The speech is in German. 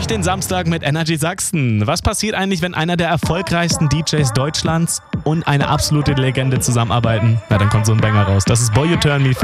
durch den Samstag mit Energy Sachsen. Was passiert eigentlich, wenn einer der erfolgreichsten DJs Deutschlands und eine absolute Legende zusammenarbeiten? Na, dann kommt so ein Banger raus. Das ist Boy You Turn Me